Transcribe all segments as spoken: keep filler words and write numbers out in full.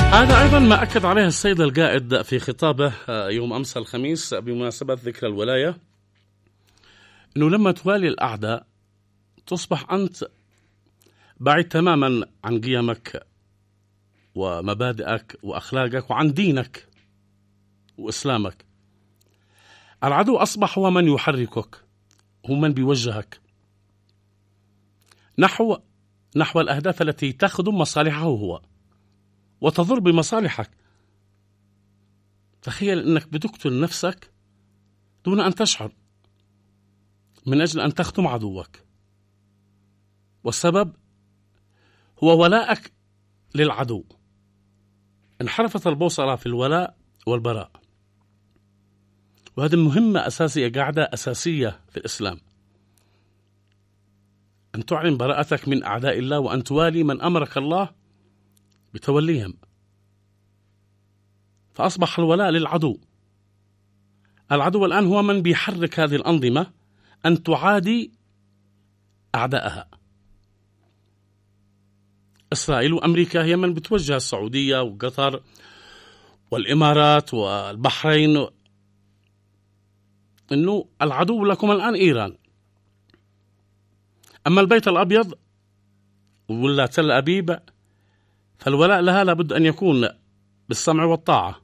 هذا أيضا ما أكد عليه السيد القائد في خطابه يوم أمس الخميس بمناسبة ذكرى الولاية، أنه لما توالي الأعداء تصبح أنت بعيد تماما عن قيمك ومبادئك وأخلاقك وعن دينك وإسلامك. العدو أصبح هو من يحركك، هو من بيوجهك نحو نحو الأهداف التي تخدم مصالحه هو وتضر بمصالحك. تخيل أنك بتقتل نفسك دون أن تشعر من أجل أن تخدم عدوك، والسبب هو ولائك للعدو. انحرفت البوصلة في الولاء والبراء، وهذه مهمة أساسية، قاعدة أساسية في الإسلام، أن تعلن براءتك من أعداء الله وأن توالي من أمرك الله بتوليهم. فأصبح الولاء للعدو. العدو الآن هو من بيحرك هذه الأنظمة أن تعادي أعدائها. إسرائيل وأمريكا هي من بتوجه السعودية وقطر والإمارات والبحرين إنه العدو لكم الآن إيران. أما البيت الأبيض ولا تل أبيب فالولاء لها لابد أن يكون بالسمع والطاعة،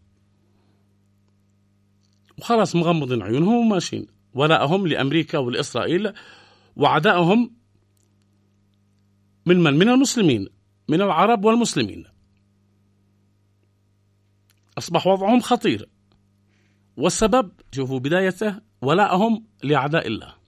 وخلاص مغمضين عيونهم وماشيين. ولاءهم لأمريكا ولإسرائيل، وعدائهم من من؟ من المسلمين، من العرب والمسلمين. أصبح وضعهم خطير، والسبب شوفوا بدايته ولاءهم لأعداء الله.